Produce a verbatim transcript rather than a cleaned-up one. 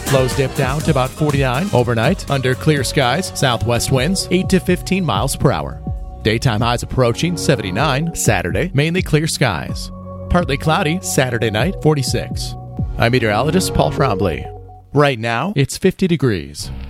Lows dip down to about forty-nine. Overnight, under clear skies, southwest winds eight to fifteen miles per hour. Daytime highs approaching seventy-nine. Saturday, mainly clear skies. Partly cloudy Saturday night, forty-six. I'm meteorologist Paul Trombley. Right now, it's fifty degrees.